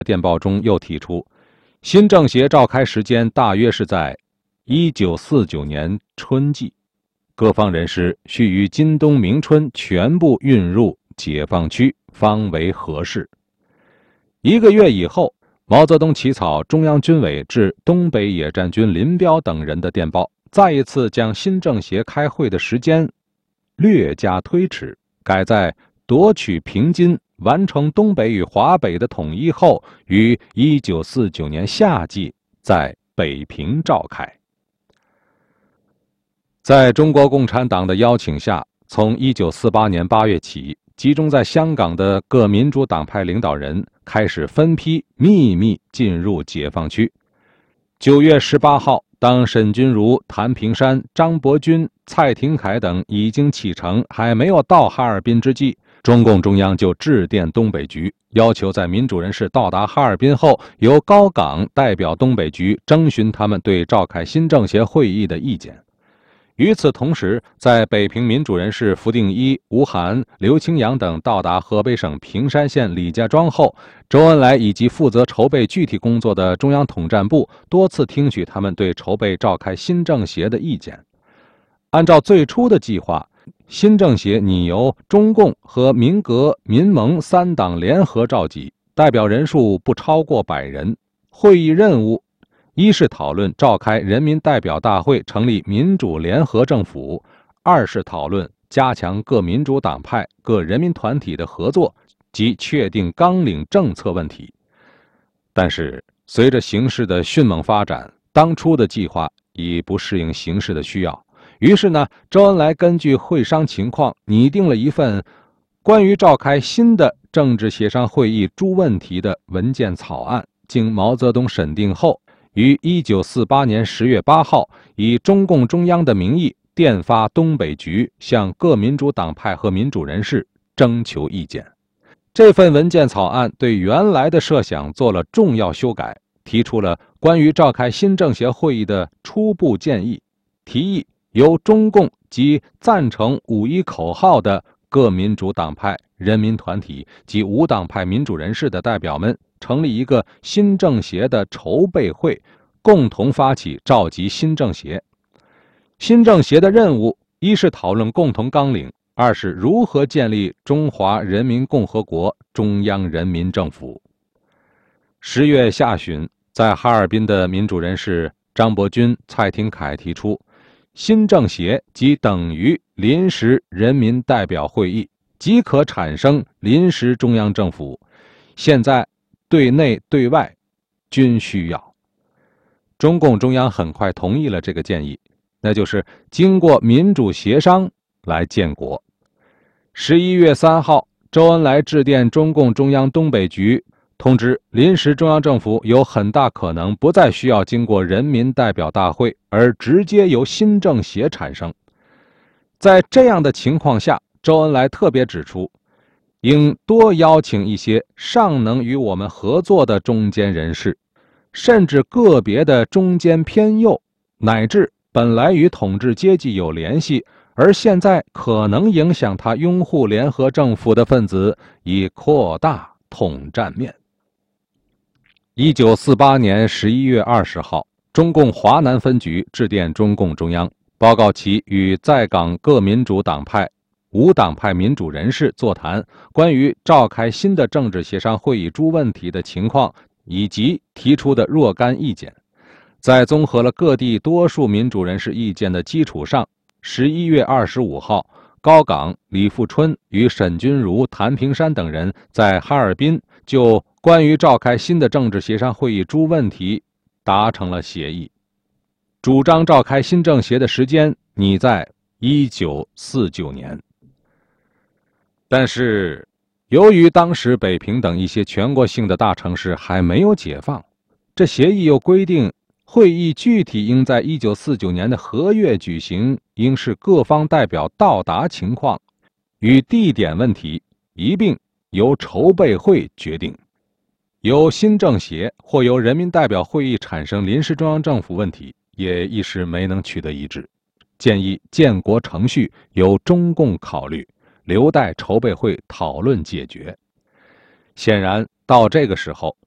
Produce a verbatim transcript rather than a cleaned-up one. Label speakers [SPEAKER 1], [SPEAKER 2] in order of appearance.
[SPEAKER 1] 电报中又提出，新政协召开时间大约是在一九四九年春季，各方人士须于今冬明春全部运入解放区，方为合适。一个月以后，毛泽东起草中央军委致东北野战军林彪等人的电报，再一次将新政协开会的时间略加推迟，改在夺取平津、完成东北与华北的统一后，于一九四九年夏季在北平召开。在中国共产党的邀请下，从一九四八年八月起，集中在香港的各民主党派领导人开始分批秘密进入解放区。九月十八号，当沈钧儒、谭平山、张伯钧、蔡廷锴等已经启程，还没有到哈尔滨之际，中共中央就致电东北局，要求在民主人士到达哈尔滨后，由高岗代表东北局征询他们对召开新政协会议的意见。与此同时，在北平民主人士傅定一、吴晗、刘清扬等到达河北省平山县李家庄后，周恩来以及负责筹备具体工作的中央统战部多次听取他们对筹备召开新政协的意见。按照最初的计划，新政协拟由中共和民革、民盟三党联合召集，代表人数不超过百人。会议任务一是讨论召开人民代表大会，成立民主联合政府；二是讨论加强各民主党派、各人民团体的合作及确定纲领政策问题。但是，随着形势的迅猛发展，当初的计划已不适应形势的需要。于是呢，周恩来根据会商情况，拟定了一份关于召开新的政治协商会议诸问题的文件草案，经毛泽东审定后，于一九四八年十月八号，以中共中央的名义电发东北局，向各民主党派和民主人士征求意见。这份文件草案对原来的设想做了重要修改，提出了关于召开新政协会议的初步建议，提议由中共及赞成五一口号的各民主党派、人民团体及无党派民主人士的代表们，成立一个新政协的筹备会，共同发起召集新政协。新政协的任务，一是讨论共同纲领，二是如何建立中华人民共和国中央人民政府。十月下旬，在哈尔滨的民主人士张伯钧、蔡廷锴提出，新政协即等于临时人民代表会议，即可产生临时中央政府。现在对内对外均需要。中共中央很快同意了这个建议，那就是经过民主协商来建国。十一月三号，周恩来致电中共中央东北局，通知临时中央政府有很大可能不再需要经过人民代表大会，而直接由新政协产生。在这样的情况下，周恩来特别指出，应多邀请一些尚能与我们合作的中间人士，甚至个别的中间偏右，乃至本来与统治阶级有联系，而现在可能影响他拥护联合政府的分子，以扩大统战面。一九四八年十一月二十号，中共华南分局致电中共中央，报告其与在港各民主党派、无党派民主人士座谈关于召开新的政治协商会议诸问题的情况，以及提出的若干意见。在综合了各地多数民主人士意见的基础上，十一月二十五号，高岗、李富春与沈钧儒、谭平山等人在哈尔滨就关于召开新的政治协商会议诸问题达成了协议，主张召开新政协的时间拟在一九四九年。但是由于当时北平等一些全国性的大城市还没有解放，这协议又规定会议具体应在一九四九年的何月举行，应视各方代表到达情况与地点问题一并由筹备会决定。由新政协或由人民代表会议产生临时中央政府问题也一时没能取得一致，建议建国程序由中共考虑，留待筹备会讨论解决。显然到这个时候，